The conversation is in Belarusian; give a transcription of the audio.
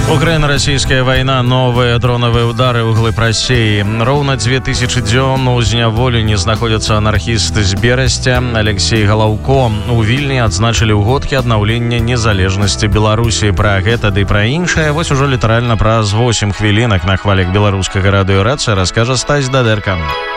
Украина-российская война, новые дроновые удары углыб России. Ровно 2000 дзён у зняволенні знаходзяцца анархісты з Берасця. Алексей Галаўко у Вільні адзначылі ўгодкі аднаўлення незалежнасці Беларусі. Пра гэта ды пра іншае вось ужо літаральна праз 8 хвілінак на хвалях беларускага радыёрацыя раскажа Стась Дадэрка.